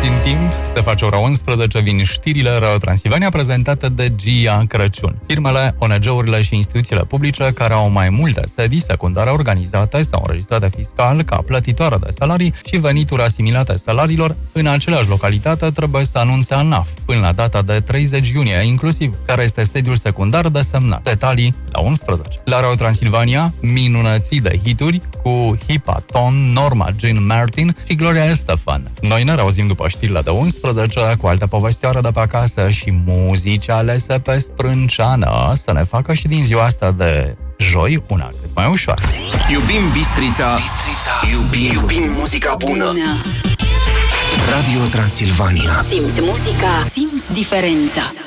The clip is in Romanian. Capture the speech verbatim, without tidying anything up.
puțin timp, se face ora unsprezece, vin știrile Radio Transilvania prezentate de Gia Crăciun. Firmele, O N G-urile și instituțiile publice care au mai multe sedii secundare organizate sau înregistrate fiscal ca plătitoare de salarii și venituri asimilate salariilor în aceleași localitate trebuie să anunțe ANAF până la data de treizeci iunie, inclusiv care este sediul secundar desemnat. Detalii la unsprezece. La Radio Transilvania, minunății de hituri cu Hipaton, Norma Jean Martin și Gloria Estefan. Noi ne reauzim după știrile de unsprezece cu alte povestioare de pe acasă și muzici alese pe sprânceană să ne facă și din ziua asta de joi una cât mai ușoară. Iubim Bistrița, Bistrița. Iubim, iubim muzica bună. bună. Radio Transilvania. Simți muzica, simți diferența.